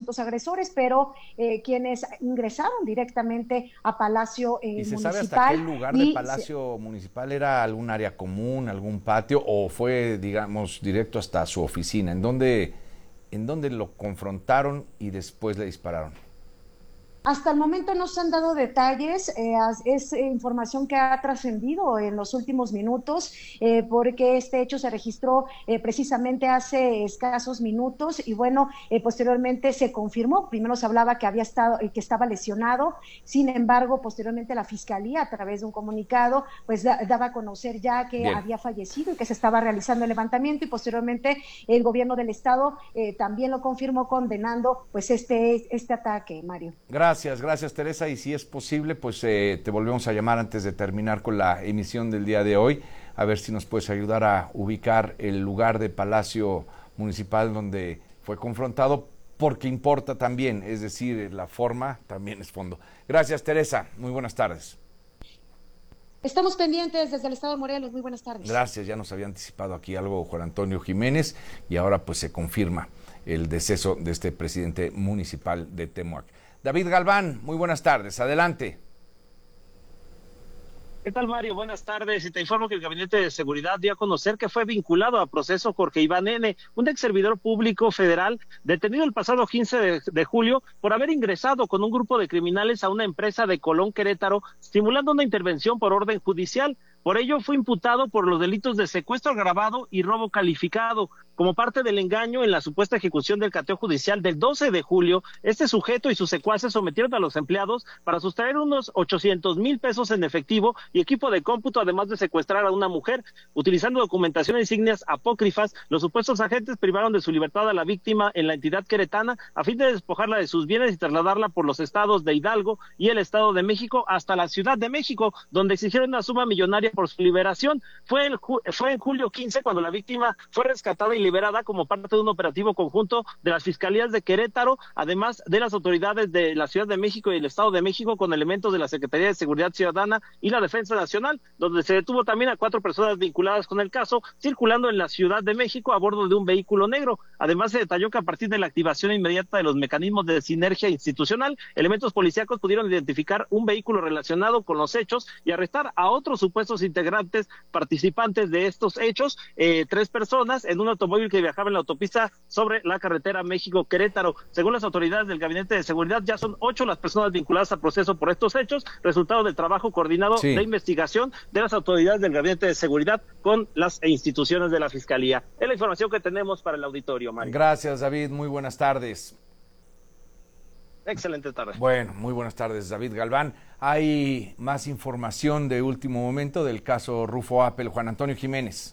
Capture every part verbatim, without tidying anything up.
presuntos agresores, pero eh, quienes ingresaron directamente a Palacio eh, ¿Y se Municipal. sabe hasta qué lugar de y Palacio se... Municipal era? ¿Algún área común, algún patio, o fue, digamos, directo hasta su oficina? ¿En dónde, en dónde lo confrontaron y después le dispararon? Hasta el momento no se han dado detalles, eh, es información que ha trascendido en los últimos minutos, eh, porque este hecho se registró eh, precisamente hace escasos minutos y bueno, eh, posteriormente se confirmó. Primero se hablaba que había estado, eh, que estaba lesionado, sin embargo, posteriormente la Fiscalía, a través de un comunicado, pues da, daba a conocer ya que Bien. había fallecido y que se estaba realizando el levantamiento, y posteriormente el gobierno del estado eh, también lo confirmó, condenando pues este, este ataque, Mario. Gracias. Gracias, gracias Teresa, y si es posible, pues eh, te volvemos a llamar antes de terminar con la emisión del día de hoy, a ver si nos puedes ayudar a ubicar el lugar de Palacio Municipal donde fue confrontado, porque importa también, es decir, la forma también es fondo. Gracias Teresa, muy buenas tardes. Estamos pendientes desde el estado de Morelos, muy buenas tardes. Gracias, ya nos había anticipado aquí algo Juan Antonio Jiménez, y ahora pues se confirma el deceso de este presidente municipal de Temuac. David Galván, muy buenas tardes, adelante. ¿Qué tal, Mario? Buenas tardes. Y te informo que el Gabinete de Seguridad dio a conocer que fue vinculado a proceso Jorge Iván N., un ex servidor público federal detenido el pasado quince de, de julio por haber ingresado con un grupo de criminales a una empresa de Colón, Querétaro, simulando una intervención por orden judicial. Por ello fue imputado por los delitos de secuestro agravado y robo calificado. Como parte del engaño en la supuesta ejecución del cateo judicial del doce de julio, este sujeto y sus secuaces sometieron a los empleados para sustraer unos ochocientos mil pesos en efectivo y equipo de cómputo, además de secuestrar a una mujer. Utilizando documentación e insignias apócrifas, los supuestos agentes privaron de su libertad a la víctima en la entidad queretana a fin de despojarla de sus bienes y trasladarla por los estados de Hidalgo y el Estado de México hasta la Ciudad de México, donde exigieron una suma millonaria por su liberación. Fue, el, fue en julio quince cuando la víctima fue rescatada y liberada como parte de un operativo conjunto de las Fiscalías de Querétaro, además de las autoridades de la Ciudad de México y el Estado de México, con elementos de la Secretaría de Seguridad Ciudadana y la Defensa Nacional, donde se detuvo también a cuatro personas vinculadas con el caso, circulando en la Ciudad de México a bordo de un vehículo negro. Además, se detalló que a partir de la activación inmediata de los mecanismos de sinergia institucional, elementos policíacos pudieron identificar un vehículo relacionado con los hechos y arrestar a otros supuestos integrantes participantes de estos hechos, eh, tres personas en un automóvil que viajaba en la autopista sobre la carretera México-Querétaro. Según las autoridades del Gabinete de Seguridad, ya son ocho las personas vinculadas al proceso por estos hechos, resultado del trabajo coordinado sí. de investigación de las autoridades del Gabinete de Seguridad con las instituciones de la Fiscalía. Es la información que tenemos para el auditorio, Mario. Gracias, David. Muy buenas tardes. Excelente tarde. Bueno, muy buenas tardes, David Galván. Hay más información de último momento del caso Rufo Appel. Juan Antonio Jiménez.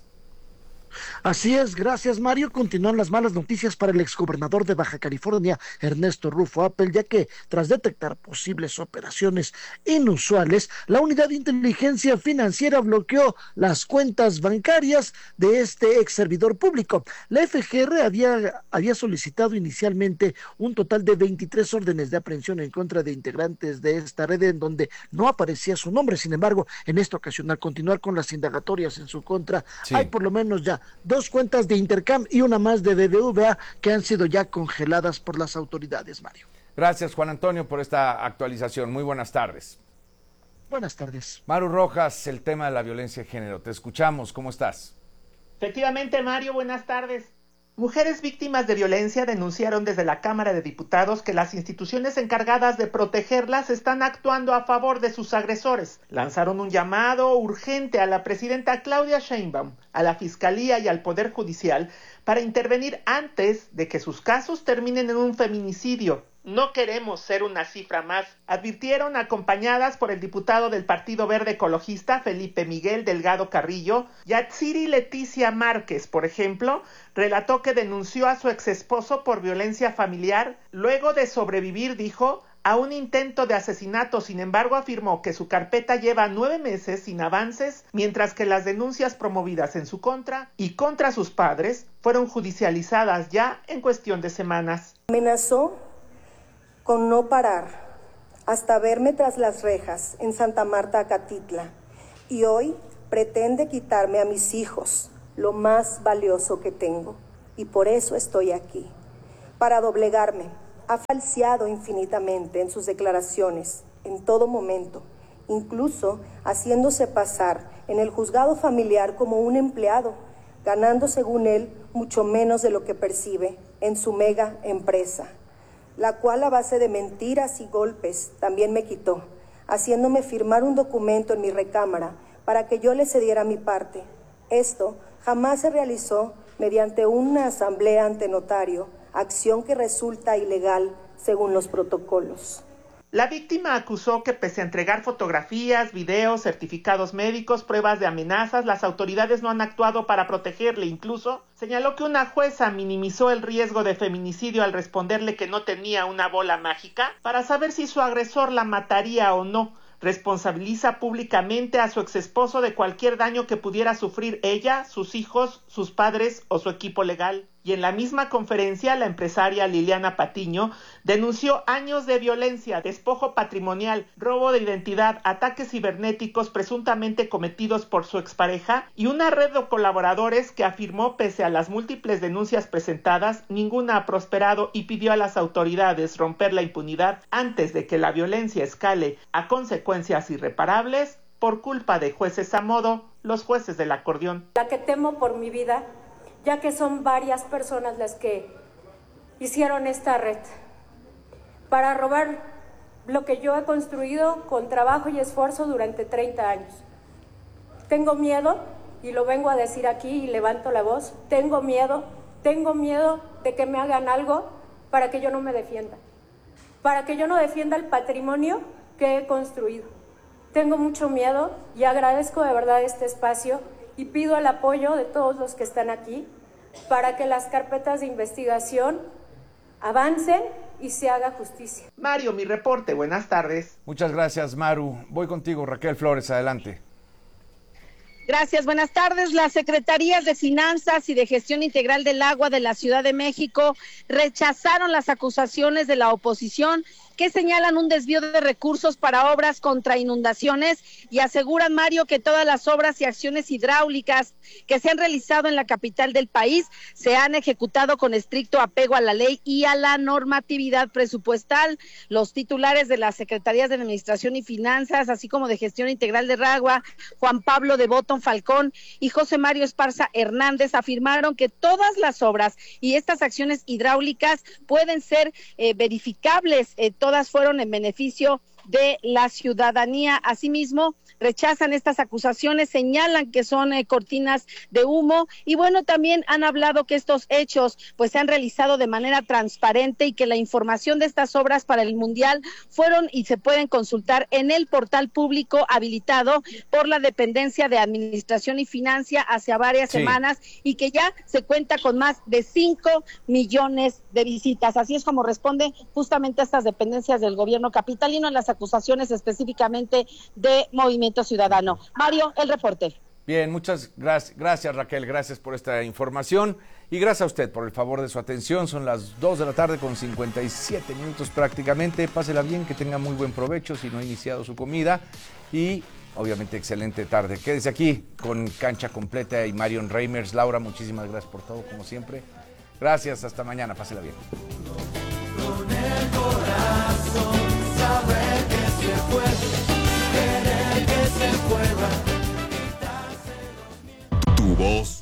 Así es, gracias Mario. Continúan las malas noticias para el exgobernador de Baja California, Ernesto Rufo Appel, ya que tras detectar posibles operaciones inusuales, la unidad de inteligencia financiera bloqueó las cuentas bancarias de este ex servidor público. La F G R había, había solicitado inicialmente un total de veintitrés órdenes de aprehensión en contra de integrantes de esta red en donde no aparecía su nombre. Sin embargo, en esta ocasión, al continuar con las indagatorias en su contra, sí. hay por lo menos ya dos cuentas de Intercam y una más de B B V A que han sido ya congeladas por las autoridades, Mario. Gracias, Juan Antonio, por esta actualización. Muy buenas tardes. Buenas tardes. Maru Rojas, el tema de la violencia de género. Te escuchamos, ¿cómo estás? Efectivamente, Mario, buenas tardes. Mujeres víctimas de violencia denunciaron desde la Cámara de Diputados que las instituciones encargadas de protegerlas están actuando a favor de sus agresores. Lanzaron un llamado urgente a la presidenta Claudia Sheinbaum, a la Fiscalía y al Poder Judicial para intervenir antes de que sus casos terminen en un feminicidio. No queremos ser una cifra más, advirtieron acompañadas por el diputado del Partido Verde Ecologista, Felipe Miguel Delgado Carrillo. Yatsiri Leticia Márquez, por ejemplo, relató que denunció a su exesposo por violencia familiar luego de sobrevivir, dijo, a un intento de asesinato. Sin embargo, afirmó que su carpeta lleva nueve meses sin avances, mientras que las denuncias promovidas en su contra y contra sus padres fueron judicializadas ya en cuestión de semanas. Amenazó con no parar hasta verme tras las rejas en Santa Marta, Acatitla, y hoy pretende quitarme a mis hijos, lo más valioso que tengo, y por eso estoy aquí, para doblegarme, ha falseado infinitamente en sus declaraciones, en todo momento, incluso haciéndose pasar en el juzgado familiar como un empleado, ganando según él mucho menos de lo que percibe en su mega empresa, la cual a base de mentiras y golpes también me quitó, haciéndome firmar un documento en mi recámara para que yo le cediera mi parte. Esto jamás se realizó mediante una asamblea ante notario, acción que resulta ilegal según los protocolos. La víctima acusó que pese a entregar fotografías, videos, certificados médicos, pruebas de amenazas, las autoridades no han actuado para protegerle. Incluso señaló que una jueza minimizó el riesgo de feminicidio al responderle que no tenía una bola mágica para saber si su agresor la mataría o no. Responsabiliza públicamente a su exesposo de cualquier daño que pudiera sufrir ella, sus hijos, sus padres o su equipo legal. Y en la misma conferencia, la empresaria Liliana Patiño denunció años de violencia, despojo patrimonial, robo de identidad, ataques cibernéticos presuntamente cometidos por su expareja y una red de colaboradores que afirmó, pese a las múltiples denuncias presentadas, ninguna ha prosperado, y pidió a las autoridades romper la impunidad antes de que la violencia escale a consecuencias irreparables por culpa de jueces a modo, los jueces del acordeón. La que temo por mi vida, ya que son varias personas las que hicieron esta red para robar lo que yo he construido con trabajo y esfuerzo durante treinta años. Tengo miedo, y lo vengo a decir aquí y levanto la voz, tengo miedo, tengo miedo de que me hagan algo para que yo no me defienda, para que yo no defienda el patrimonio que he construido. Tengo mucho miedo y agradezco de verdad este espacio y pido el apoyo de todos los que están aquí para que las carpetas de investigación avancen y se haga justicia. Mario, mi reporte. Buenas tardes. Muchas gracias, Maru. Voy contigo, Raquel Flores, adelante. Gracias, buenas tardes. Las Secretarías de Finanzas y de Gestión Integral del Agua de la Ciudad de México rechazaron las acusaciones de la oposición que señalan un desvío de recursos para obras contra inundaciones y aseguran, Mario, que todas las obras y acciones hidráulicas que se han realizado en la capital del país se han ejecutado con estricto apego a la ley y a la normatividad presupuestal. Los titulares de las Secretarías de Administración y Finanzas, así como de Gestión Integral de Agua, Juan Pablo de Botton Falcón y José Mario Esparza Hernández, afirmaron que todas las obras y estas acciones hidráulicas pueden ser eh, verificables, eh, todas fueron en beneficio de la ciudadanía. Asimismo, rechazan estas acusaciones, señalan que son eh, cortinas de humo y bueno, también han hablado que estos hechos pues se han realizado de manera transparente y que la información de estas obras para el Mundial fueron y se pueden consultar en el portal público habilitado por la Dependencia de Administración y Financia hace varias sí. semanas y que ya se cuenta con más de cinco millones de visitas. Así es como responde justamente a estas dependencias del gobierno capitalino en las acusaciones específicamente de Movimiento Ciudadano. Mario, el reporte. Bien, muchas gracias, gracias Raquel, gracias por esta información y gracias a usted por el favor de su atención. Son las dos de la tarde con cincuenta y siete minutos prácticamente. Pásela bien, que tenga muy buen provecho si no ha iniciado su comida y obviamente excelente tarde. Quédese aquí con Cancha Completa y Marion Reimers. Laura, muchísimas gracias por todo, como siempre. Gracias, hasta mañana, pásela bien. Con el corazón, saber que se puede, querer que se pueda, quitarse los miedos. Tu voz,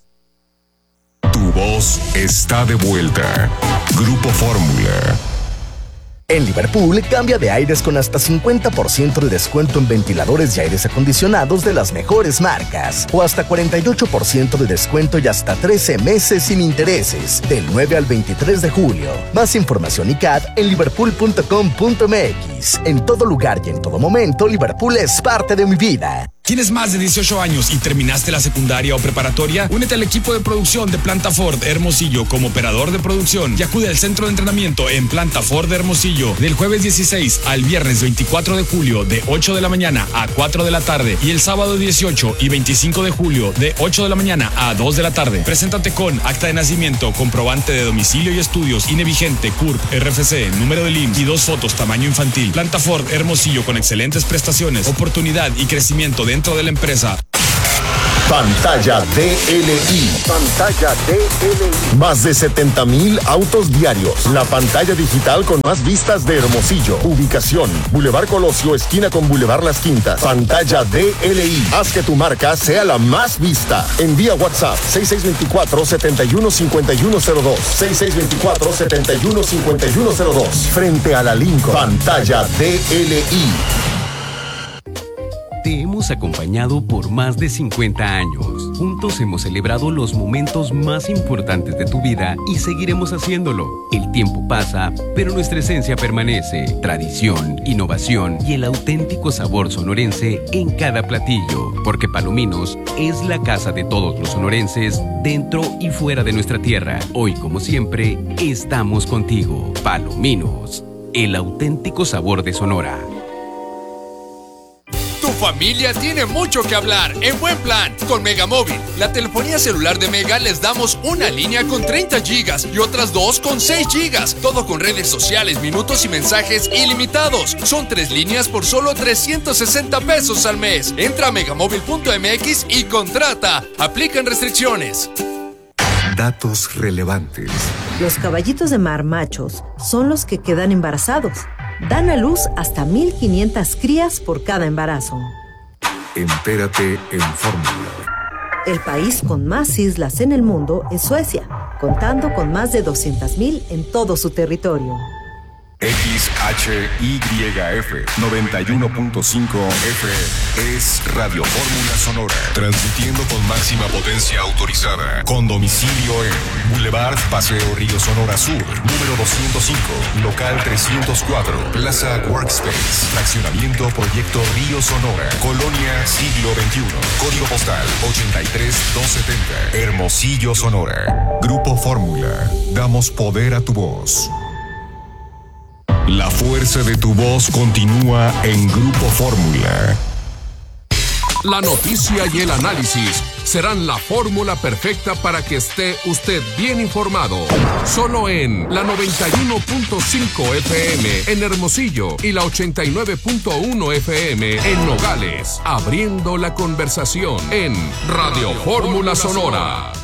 tu voz está de vuelta. Grupo Fórmula. En Liverpool, cambia de aires con hasta cincuenta por ciento de descuento en ventiladores y aires acondicionados de las mejores marcas. O hasta cuarenta y ocho por ciento de descuento y hasta trece meses sin intereses. Del nueve al veintitrés de julio. Más información y C A D en liverpool punto com punto m x. En todo lugar y en todo momento, Liverpool es parte de mi vida. ¿Tienes más de dieciocho años y terminaste la secundaria o preparatoria? Únete al equipo de producción de Planta Ford Hermosillo como operador de producción y acude al centro de entrenamiento en Planta Ford Hermosillo del jueves dieciséis al viernes veinticuatro de julio de ocho de la mañana a cuatro de la tarde y el sábado dieciocho y veinticinco de julio de ocho de la mañana a dos de la tarde. Preséntate con acta de nacimiento, comprobante de domicilio y estudios, I N E vigente, C U R P, R F C, número del I M S S y dos fotos tamaño infantil. Planta Ford Hermosillo con excelentes prestaciones, oportunidad y crecimiento dentro de la empresa. Pantalla D L I. Pantalla D L I. Más de setenta mil autos diarios. La pantalla digital con más vistas de Hermosillo. Ubicación: Boulevard Colosio, esquina con Boulevard Las Quintas. Pantalla D L I. Haz que tu marca sea la más vista. Envía WhatsApp seis seis dos cuatro, siete uno cinco uno cero dos. seis seis dos cuatro, siete uno cinco uno cero dos. Frente a la Lincoln. Pantalla D L I. Te hemos acompañado por más de cincuenta años. Juntos hemos celebrado los momentos más importantes de tu vida y seguiremos haciéndolo. El tiempo pasa, pero nuestra esencia permanece. Tradición, innovación y el auténtico sabor sonorense en cada platillo. Porque Palominos es la casa de todos los sonorenses, dentro y fuera de nuestra tierra. Hoy, como siempre, estamos contigo. Palominos, el auténtico sabor de Sonora. Tu familia tiene mucho que hablar en Buen Plan con Megamóvil. La telefonía celular de Mega les damos una línea con treinta gigas y otras dos con seis gigas. Todo con redes sociales, minutos y mensajes ilimitados. Son tres líneas por solo trescientos sesenta pesos al mes. Entra a megamóvil punto m x y contrata. Aplican restricciones. Datos relevantes. Los caballitos de mar machos son los que quedan embarazados. Dan a luz hasta mil quinientas crías por cada embarazo. Entérate en Fórmula. El país con más islas en el mundo es Suecia, contando con más de doscientas mil en todo su territorio. X H Y F noventa y uno punto cinco F es Radio Fórmula Sonora, transmitiendo con máxima potencia autorizada, con domicilio en Boulevard Paseo Río Sonora Sur, número doscientos cinco, local trescientos cuatro, Plaza Workspace, fraccionamiento Proyecto Río Sonora, Colonia Siglo veintiuno, código postal ochenta y tres doscientos setenta, Hermosillo, Sonora. Grupo Fórmula, damos poder a tu voz. La fuerza de tu voz continúa en Grupo Fórmula. La noticia y el análisis serán la fórmula perfecta para que esté usted bien informado. Solo en la noventa y uno punto cinco F M en Hermosillo y la ochenta y nueve punto uno F M en Nogales. Abriendo la conversación en Radio Fórmula Sonora.